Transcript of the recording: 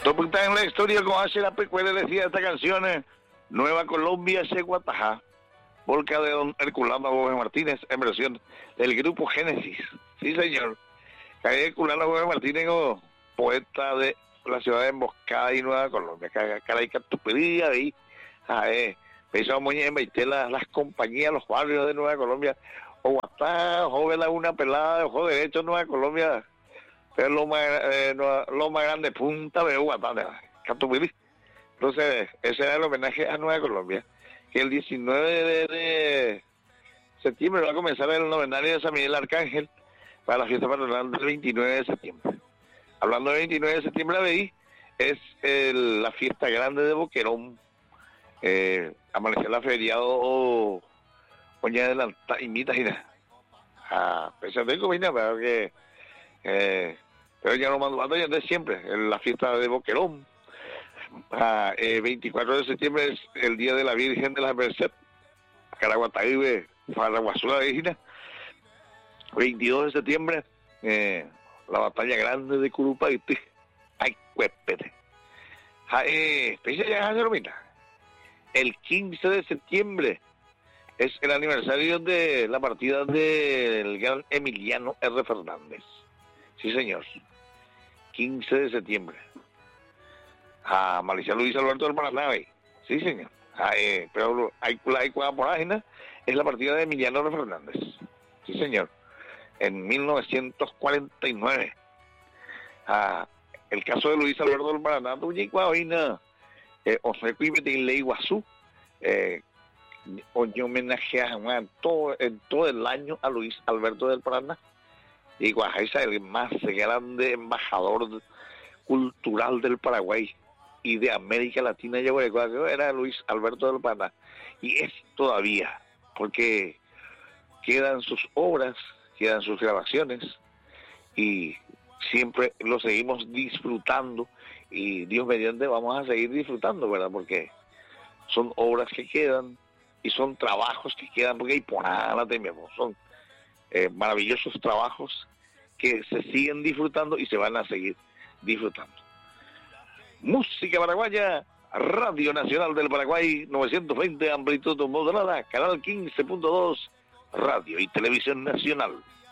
Está en la historia como hace la pecuela, decía esta canción, Nueva Colombia, Seguatajá, volca de don Herculano Gómez Martínez, en versión del grupo Génesis. Sí, señor. Herculano Gómez Martínez, como poeta de la ciudad de Emboscada y Nueva Colombia. Caray, Catupería, ahí. Pensamos muy en las compañías, los barrios de Nueva Colombia. Oguatá, joven Laguna Pelada, ojo derecho, Nueva Colombia. Pero lo más grande, Punta de Oguatá, Catuperí. Entonces, ese era el homenaje a Nueva Colombia. Que el 19 de septiembre va a comenzar el novenario de San Miguel Arcángel para la fiesta patronal del 29 de septiembre. Hablando del 29 de septiembre, ahí es la fiesta grande de Boquerón. Amanecer la feriado Oña adelanta, invita a pesar de comida, pero que pero ya lo mando ya de siempre, en la fiesta de Boquerón. 24 de septiembre es el día de la Virgen de la Merced, Caraguatagüe, Paraguazula de Virgen. 22 de septiembre, la batalla grande de Curupaití. Ay, cuépete. El 15 de septiembre es el aniversario de la partida del gran Emiliano R. Fernández. Sí, señor. 15 de septiembre. Malicia Luis Alberto del Paraná. Sí, señor. Pero hay por página, es la partida de Emiliano R. Fernández. Sí, señor. En 1949. El caso de Luis Alberto del Paraná, Oseco y Betín Ley Guazú, homenajea en todo el año a Luis Alberto del Paraná. Y Guajaiza, el más grande embajador cultural del Paraguay y de América Latina, era Luis Alberto del Paraná. Y es todavía, porque quedan sus obras, quedan sus grabaciones, y siempre lo seguimos disfrutando, y Dios mediante vamos a seguir disfrutando, ¿verdad? Porque son obras que quedan, y son trabajos que quedan, porque hay por nada tememos, son maravillosos trabajos que se siguen disfrutando y se van a seguir disfrutando. Música paraguaya, Radio Nacional del Paraguay, 920 amplitud modulada, canal 15.2, Radio y Televisión Nacional.